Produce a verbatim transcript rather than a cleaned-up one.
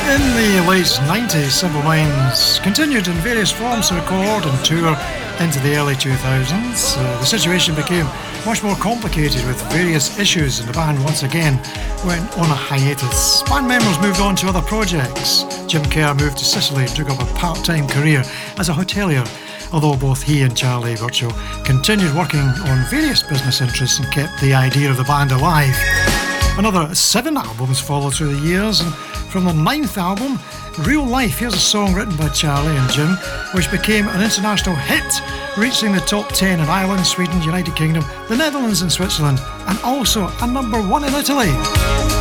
In the late nineties, Simple Minds continued in various forms to record and tour into the early two thousands. Uh, the situation became much more complicated with various issues, and the band once again went on a hiatus. Band members moved on to other projects. Jim Kerr moved to Sicily and took up a part-time career as a hotelier, although both he and Charlie Burchill continued working on various business interests and kept the idea of the band alive. Another seven albums followed through the years, and from the ninth album, Real Life, here's a song written by Charlie and Jim, which became an international hit, reaching the top ten in Ireland, Sweden, United Kingdom, the Netherlands and Switzerland, and also a number one in Italy.